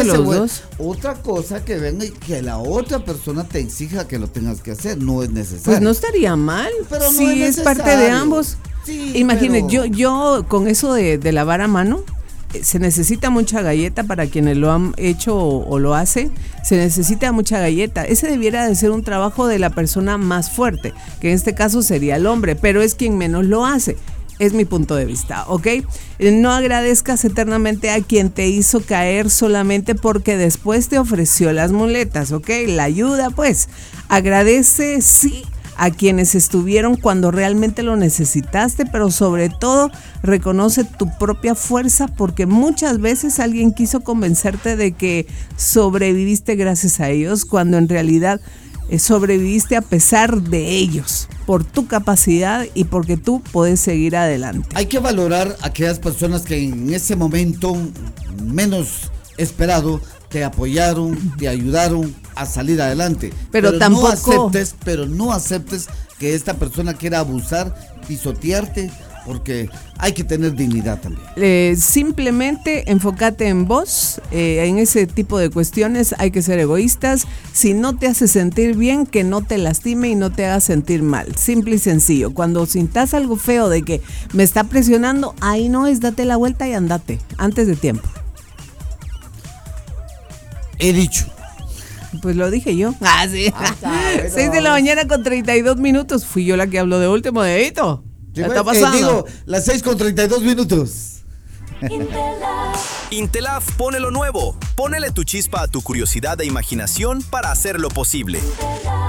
los dos. Otra cosa que venga y que la otra persona te exija que lo tengas que hacer, no es necesario. Pues no estaría mal, pero sí, no es parte de ambos. Sí, Imagínate, pero... yo con eso de lavar a mano, se necesita mucha galleta para quienes lo han hecho o lo hacen, se necesita mucha galleta. Ese debiera de ser un trabajo de la persona más fuerte, que en este caso sería el hombre, pero es quien menos lo hace. Es mi punto de vista, ¿ok? No agradezcas eternamente a quien te hizo caer solamente porque después te ofreció las muletas, ¿ok? La ayuda, pues. Agradece, sí, a quienes estuvieron cuando realmente lo necesitaste, pero sobre todo reconoce tu propia fuerza, porque muchas veces alguien quiso convencerte de que sobreviviste gracias a ellos, cuando en realidad sobreviviste a pesar de ellos, por tu capacidad y porque tú puedes seguir adelante. Hay que valorar a aquellas personas que en ese momento menos esperado te apoyaron, te ayudaron a salir adelante. Pero tampoco no aceptes que esta persona quiera abusar, pisotearte, porque hay que tener dignidad también. Simplemente enfócate en vos, en ese tipo de cuestiones hay que ser egoístas. Si no te hace sentir bien, que no te lastime y no te haga sentir mal. Simple y sencillo. Cuando sintas algo feo de que me está presionando, ahí no es, date la vuelta y andate, antes de tiempo. He dicho. Pues lo dije yo. Sí. Bueno. 6 de la mañana con 32 minutos. Fui yo la que habló de último, dedito. ¿Qué está pasando? Digo, las 6:32. Intelaf pone lo nuevo. Pónele tu chispa a tu curiosidad e imaginación para hacerlo posible.